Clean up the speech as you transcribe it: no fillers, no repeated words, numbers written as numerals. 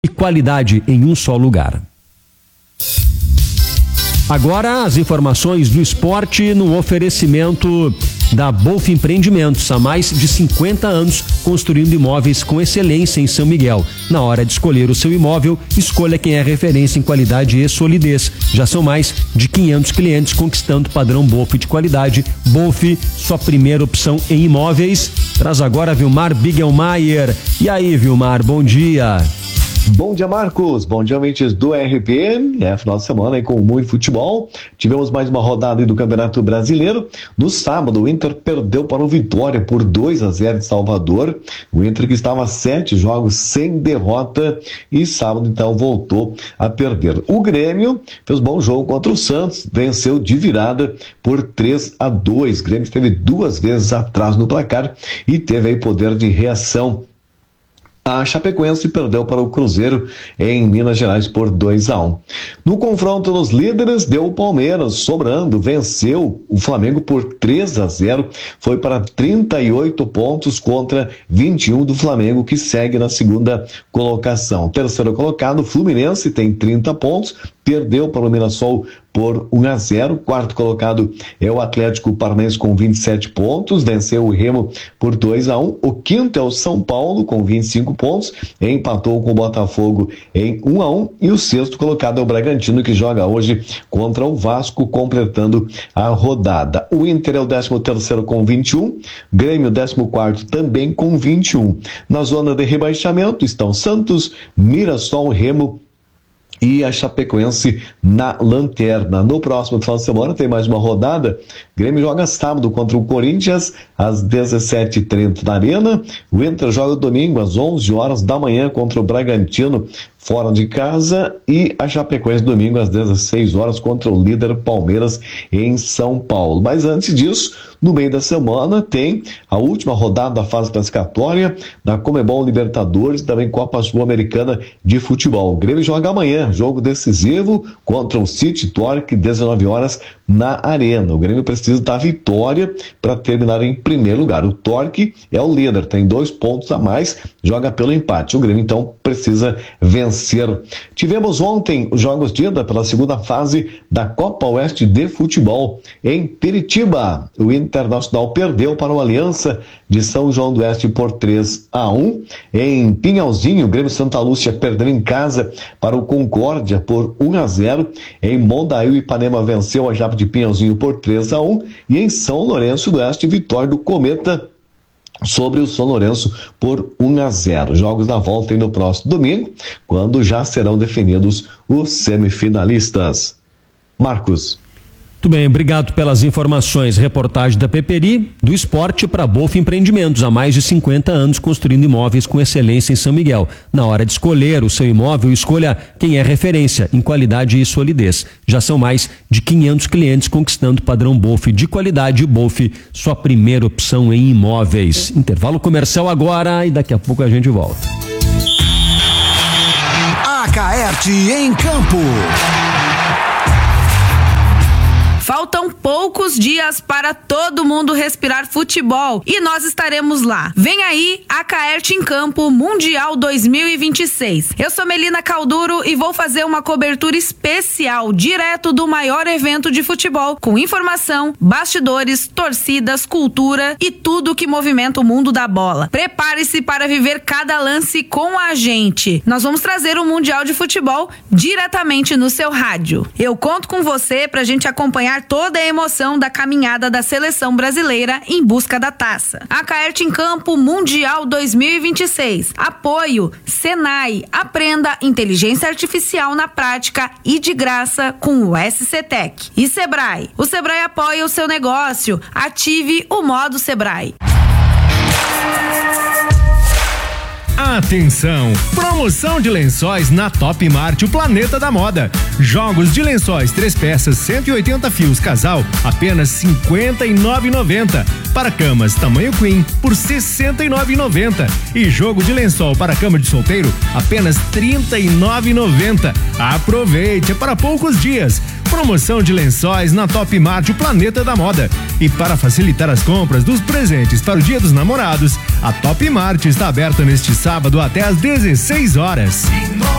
e qualidade em um só lugar. Agora as informações do esporte no oferecimento da Bolf Empreendimentos, há mais de 50 anos construindo imóveis com excelência em São Miguel. Na hora de escolher o seu imóvel, escolha quem é referência em qualidade e solidez. Já são mais de 500 clientes conquistando o padrão Bolf de qualidade. Bolf, sua primeira opção em imóveis. Traz agora Vilmar Bigelmaier. E aí, Vilmar, bom dia. Bom dia, Marcos. Bom dia, ouvintes do RPM. Final de semana aí com muito futebol. Tivemos mais uma rodada aí do Campeonato Brasileiro. No sábado, o Inter perdeu para o Vitória por 2-0 de Salvador. O Inter que estava 7 jogos sem derrota e sábado, então, voltou a perder. O Grêmio fez bom jogo contra o Santos. Venceu de virada por 3-2. O Grêmio esteve 2 vezes atrás no placar e teve aí poder de reação. A Chapecoense perdeu para o Cruzeiro em Minas Gerais por 2-1. No confronto dos líderes, deu o Palmeiras sobrando, venceu o Flamengo por 3-0, foi para 38 pontos contra 21 do Flamengo, que segue na segunda colocação. Terceiro colocado, Fluminense, tem 30 pontos, perdeu para o Mirassol por 1-0. Quarto colocado é o Atlético Paranaense com 27 pontos, venceu o Remo por 2-1. O quinto é o São Paulo com 25 pontos, empatou com o Botafogo em 1-1. E o sexto colocado é o Bragantino, que joga hoje contra o Vasco, completando a rodada. O Inter é o 13º com 21, Grêmio 14º também com 21. Na zona de rebaixamento estão Santos, Mirassol, Remo e a Chapecoense na lanterna. No próximo final de semana tem mais uma rodada. Grêmio joga sábado contra o Corinthians às 17h30 na Arena. O Inter joga domingo às 11 horas da manhã contra o Bragantino fora de casa, e a Chapecoense domingo às 16 horas contra o líder Palmeiras em São Paulo. Mas antes disso, no meio da semana tem a última rodada da fase classificatória da Conmebol Libertadores, também Copa Sul-Americana de Futebol. O Grêmio joga amanhã, jogo decisivo contra o City Torque, 19 horas na Arena. O Grêmio precisa da vitória para terminar em primeiro lugar. O Torque é o líder, tem 2 pontos a mais, joga pelo empate. O Grêmio então precisa vencer. Tivemos ontem os jogos de ida pela segunda fase da Copa Oeste de Futebol em Piritiba. O Internacional perdeu para o Aliança de São João do Oeste por 3-1. Em Pinhalzinho, o Grêmio Santa Lúcia perdeu em casa para o Concórdia por 1-0. Em Mondail, Ipanema venceu a Jape de Pinhalzinho por 3-1. E em São Lourenço do Oeste, vitória do Cometa sobre o São Lourenço por 1-0. Jogos da volta aí no próximo domingo, quando já serão definidos os semifinalistas. Marcos. Muito bem, obrigado pelas informações. Reportagem da Peperi, do esporte para Bolf Empreendimentos, há mais de 50 anos construindo imóveis com excelência em São Miguel. Na hora de escolher o seu imóvel, escolha quem é referência em qualidade e solidez. Já são mais de 500 clientes conquistando o padrão Bolf de qualidade. Bolf, sua primeira opção em imóveis. Intervalo comercial agora e daqui a pouco a gente volta. Acaerte em campo. Faltam poucos dias para todo mundo respirar futebol e nós estaremos lá. Vem aí a Acaerte em Campo Mundial 2026. Eu sou Melina Calduro e vou fazer uma cobertura especial direto do maior evento de futebol, com informação, bastidores, torcidas, cultura e tudo que movimenta o mundo da bola. Prepare-se para viver cada lance com a gente. Nós vamos trazer o Mundial de Futebol diretamente no seu rádio. Eu conto com você pra gente acompanhar toda a emoção da caminhada da seleção brasileira em busca da taça. Acaerte em Campo Mundial 2026. Apoio Senai. Aprenda inteligência artificial na prática e de graça com o SCTech. E Sebrae. O Sebrae apoia o seu negócio. Ative o modo Sebrae. Atenção! Promoção de lençóis na Top Mart, o planeta da moda. Jogos de lençóis 3 peças, 180 fios casal, apenas R$ 59,90. Para camas tamanho queen, por R$ 69,90. E jogo de lençol para cama de solteiro, apenas R$ 39,90. Aproveite, é para poucos dias. Promoção de lençóis na Top Mart, o planeta da moda. E para facilitar as compras dos presentes para o Dia dos Namorados, a Top Mart está aberta neste sábado até às 16 horas.